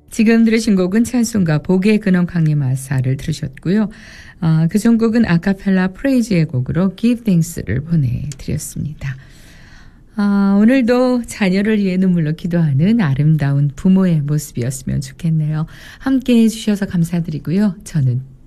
지금 들으신 곡은 찬송가 복의 근원 강림하사를 들으셨고요. 그 전곡은 아카펠라 프레이즈의 곡으로 Give Thanks를 보내드렸습니다. 오늘도 자녀를 위해 눈물로 기도하는 아름다운 부모의 모습이었으면 좋겠네요. 함께해 주셔서 감사드리고요. 저는